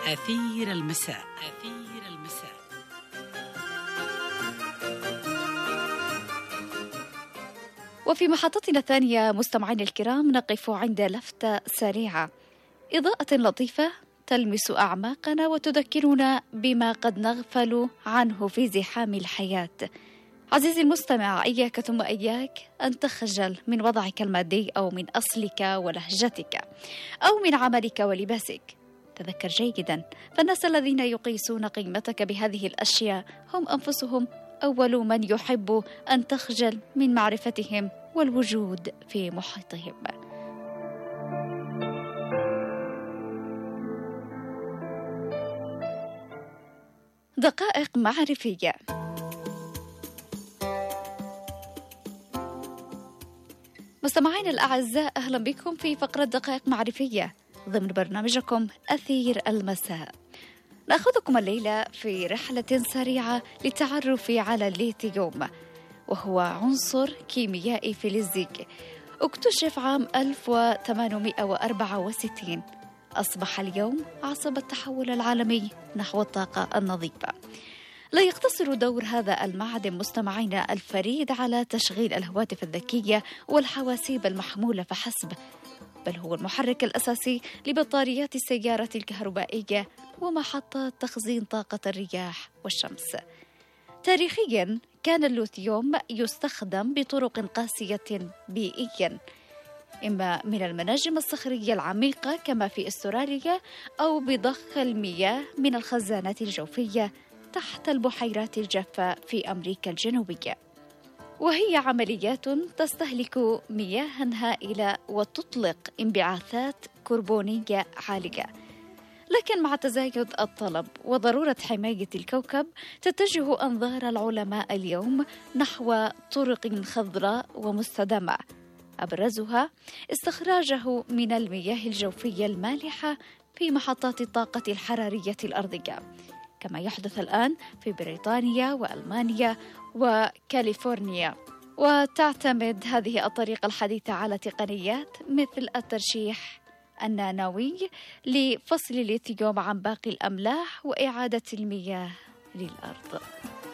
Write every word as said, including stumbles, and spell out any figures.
أثير المساء. أثير المساء. وفي محطتنا الثانية مستمعين الكرام نقف عند لفتة سريعة، إضاءة لطيفة تلمس أعماقنا وتذكرنا بما قد نغفل عنه في زحام الحياة. عزيزي المستمع، إياك ثم إياك أن تخجل من وضعك المادي أو من أصلك ولهجتك أو من عملك ولباسك. تذكر جيدا، فالناس الذين يقيسون قيمتك بهذه الأشياء هم أنفسهم أول من يحب أن تخجل من معرفتهم والوجود في محيطهم. دقائق معرفية. مستمعين الأعزاء، أهلا بكم في فقرة دقائق معرفية ضمن برنامجكم أثير المساء. نأخذكم الليلة في رحلة سريعة للتعرف على الليثيوم، وهو عنصر كيميائي فلزي اكتشف عام ألف وثمانمائة وأربعة وستين. أصبح اليوم عصب التحول العالمي نحو الطاقة النظيفة. لا يقتصر دور هذا المعدن مستمعينا الفريد على تشغيل الهواتف الذكية والحواسيب المحمولة فحسب، بل هو المحرك الأساسي لبطاريات السيارات الكهربائية ومحطات تخزين طاقة الرياح والشمس. تاريخياً كان الليثيوم يستخدم بطرق قاسية بيئياً، إما من المناجم الصخرية العميقة كما في أستراليا، أو بضخ المياه من الخزانات الجوفية تحت البحيرات الجافة في أمريكا الجنوبية. وهي عمليات تستهلك مياه هائلة وتطلق انبعاثات كربونية عالية، لكن مع تزايد الطلب وضرورة حماية الكوكب تتجه أنظار العلماء اليوم نحو طرق خضراء ومستدامة، أبرزها استخراجه من المياه الجوفية المالحة في محطات الطاقة الحرارية الأرضية، كما يحدث الآن في بريطانيا وألمانيا وكاليفورنيا. وتعتمد هذه الطريقة الحديثة على تقنيات مثل الترشيح النانوي لفصل الليثيوم عن باقي الأملاح وإعادة المياه للأرض.